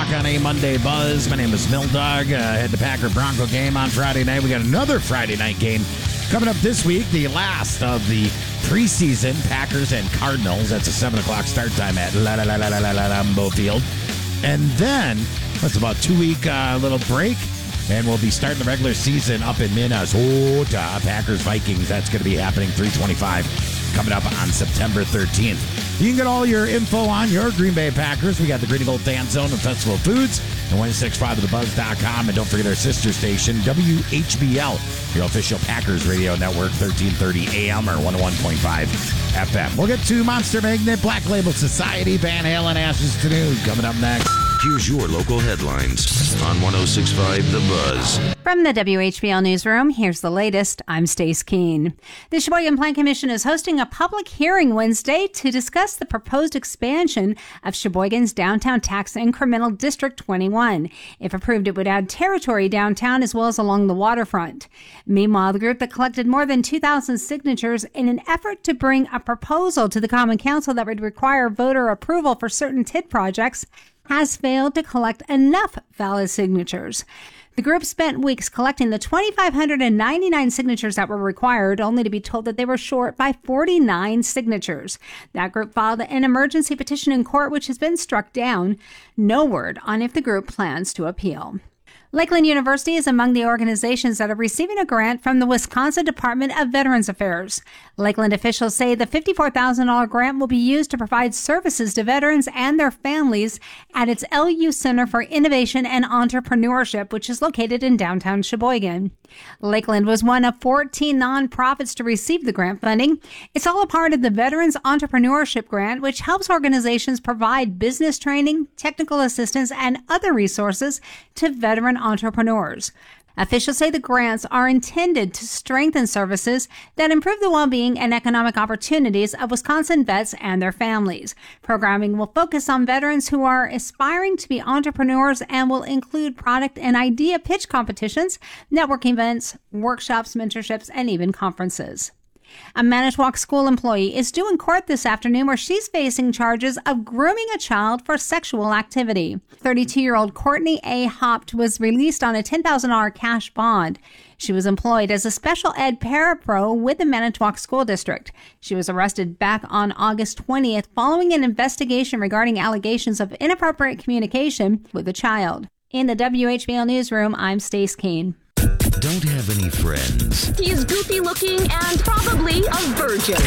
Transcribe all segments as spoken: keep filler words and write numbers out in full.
o'clock on a Monday Buzz. My name is Mildog. Uh, had the Packer Bronco game on Friday night. We got another Friday night game coming up this week, the last of the preseason Packers and Cardinals. That's a seven o'clock start time at La La La La La La La Lambeau Field. And then, that's about two-week uh, little break, and we'll be starting the regular season up in Minnesota. Packers Vikings, that's going to be happening three twenty-five coming up on September thirteenth. You can get all your info on your Green Bay Packers. We got the Green and Gold Fan Zone and Festival of Foods and one sixty-five of the buzz dot com. And don't forget our sister station, W H B L, your official Packers radio network, thirteen thirty A M or one oh one point five F M. We'll get to Monster Magnet, Black Label Society, Van Halen, Ashes to New coming up next. Here's your local headlines on one oh six point five The Buzz. From the W H B L Newsroom, here's the latest. I'm Stace Keene. The Sheboygan Plan Commission is hosting a public hearing Wednesday to discuss the proposed expansion of Sheboygan's Downtown Tax Incremental District twenty-one. If approved, it would add territory downtown as well as along the waterfront. Meanwhile, the group that collected more than two thousand signatures in an effort to bring a proposal to the Common Council that would require voter approval for certain T I D projects has failed to collect enough valid signatures. The group spent weeks collecting the two thousand five hundred ninety-nine signatures that were required, only to be told that they were short by forty-nine signatures. That group filed an emergency petition in court, which has been struck down. No word on if the group plans to appeal. Lakeland University is among the organizations that are receiving a grant from the Wisconsin Department of Veterans Affairs. Lakeland officials say the fifty-four thousand dollars grant will be used to provide services to veterans and their families at its L U Center for Innovation and Entrepreneurship, which is located in downtown Sheboygan. Lakeland was one of fourteen nonprofits to receive the grant funding. It's all a part of the Veterans Entrepreneurship Grant, which helps organizations provide business training, technical assistance, and other resources to veteran entrepreneurs. Officials say the grants are intended to strengthen services that improve the well-being and economic opportunities of Wisconsin vets and their families. Programming will focus on veterans who are aspiring to be entrepreneurs and will include product and idea pitch competitions, networking events, workshops, mentorships, and even conferences. A Manitowoc school employee is due in court this afternoon where she's facing charges of grooming a child for sexual activity. thirty-two-year-old Courtney A. Hopt was released on a ten thousand dollars cash bond. She was employed as a special ed parapro with the Manitowoc School District. She was arrested back on August twentieth following an investigation regarding allegations of inappropriate communication with a child. In the W H B L Newsroom, I'm Stace Keene. Don't have any friends. He's goofy looking and probably a virgin.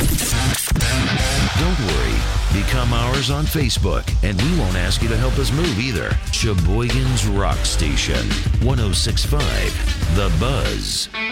Don't worry. Become ours on Facebook, and we won't ask you to help us move either. Sheboygan's Rock Station, one oh six point five The Buzz.